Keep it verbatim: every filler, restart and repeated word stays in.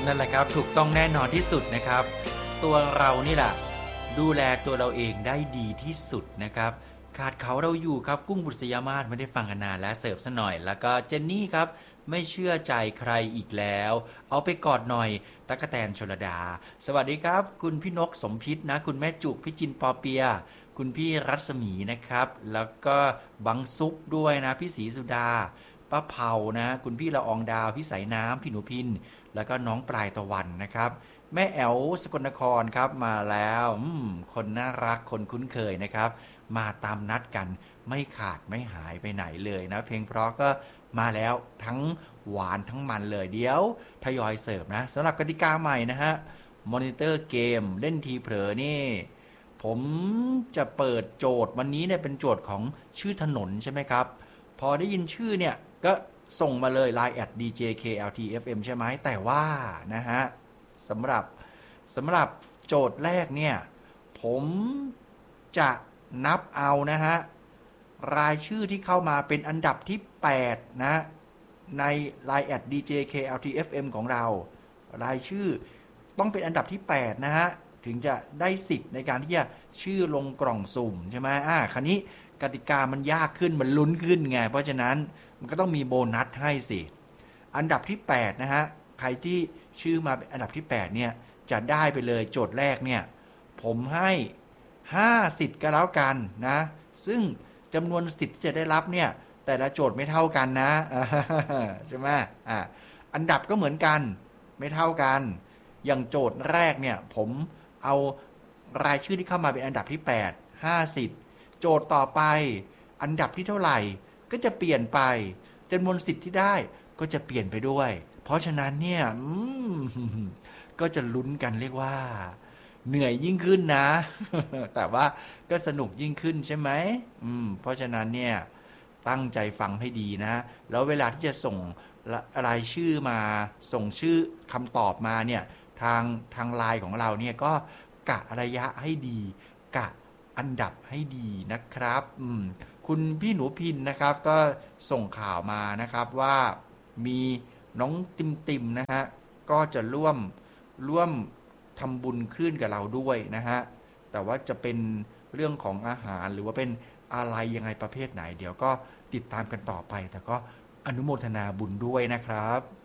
นั่นแหละครับถูกต้องแน่นอนที่สุดนะครับตัวเรานี่แหละดูแลตัวเราเองได้ดีที่สุดนะครับขาดเขาเราอยู่ครับกุ้งบุษยมาศไม่ได้ฟังกันนานและเสิร์ฟซะหน่อยแล้วก็เจนนี่ครับไม่เชื่อใจใครอีกแล้วเอาไปกอดหน่อยตั๊กแตนชลดาสวัสดีครับคุณพี่นกสมพิษนะคุณแม่จุกพี่จินปอเปียคุณพี่รัศมีนะครับแล้วก็บังซุกด้วยนะพี่ศรีสุดาป้าเผานะคุณพี่ละอองดาวพี่สายน้ำพี่หนูพินแล้วก็น้องปลายตะวันนะครับแม่แอ๋วสกลนครครับมาแล้วคนน่ารักคนคุ้นเคยนะครับมาตามนัดกันไม่ขาดไม่หายไปไหนเลยนะเพลงเพราะก็มาแล้วทั้งหวานทั้งมันเลยเดี๋ยวทยอยเสิร์ฟนะสำหรับกติกาใหม่นะฮะมอนิเตอร์เกมเล่นทีเผลอนี่ผมจะเปิดโจทย์วันนี้เนี่ยเป็นโจทย์ของชื่อถนนใช่ไหมครับพอได้ยินชื่อเนี่ยก็ส่งมาเลย ไลน์ แอท ดี เจ เค แอล ที เอฟ เอ็ม ใช่ไหมแต่ว่านะฮะสำหรับสำหรับโจทย์แรกเนี่ยผมจะนับเอานะฮะรายชื่อที่เข้ามาเป็นอันดับที่แปดนะใน ไลน์ แอท ดี เจ เค แอล ที เอฟ เอ็ม ของเรารายชื่อต้องเป็นอันดับที่แปดนะฮะถึงจะได้สิทธิ์ในการที่จะชื่อลงกล่องสุ่มใช่ไหมอ่าคราวนี้กติกามันยากขึ้นมันลุ้นขึ้นไงเพราะฉะนั้นมันก็ต้องมีโบนัสให้สิอันดับที่แปดนะฮะใครที่ชื่อมาเป็นอันดับที่แปดเนี่ยจะได้ไปเลยโจทย์แรกเนี่ยผมให้ห้าสิทธิ์ก็แล้วกันนะซึ่งจำนวนสิทธิ์ที่จะได้รับเนี่ยแต่ละโจทย์ไม่เท่ากันนะใช่ไหมอ่าอันดับก็เหมือนกันไม่เท่ากันอย่างโจทย์แรกเนี่ยผมเอารายชื่อที่เข้ามาเป็นอันดับที่แปด ห้าสิทธิ์โจทย์ต่อไปอันดับที่เท่าไหร่ก็จะเปลี่ยนไปจำนวนสิทธิ์ที่ได้ก็จะเปลี่ยนไปด้วยเพราะฉะนั้นเนี่ยก็จะลุ้นกันเรียกว่าเหนื่อยยิ่งขึ้นนะแต่ว่าก็สนุกยิ่งขึ้นใช่ไหมอืมเพราะฉะนั้นเนี่ยตั้งใจฟังให้ดีนะแล้วเวลาที่จะส่งรายชื่อมาส่งชื่อคำตอบมาเนี่ยทางทางไลน์ของเราเนี่ยก็กะระยะให้ดีกะอันดับให้ดีนะครับอืมคุณพี่หนูพินนะครับก็ส่งข่าวมานะครับว่ามีน้องติมติมนะฮะก็จะร่วมร่วมทำบุญคลื่นกับเราด้วยนะฮะแต่ว่าจะเป็นเรื่องของอาหารหรือว่าเป็นอะไรยังไงประเภทไหนเดี๋ยวก็ติดตามกันต่อไปแต่ก็อนุโมทนาบุญด้วยนะครับ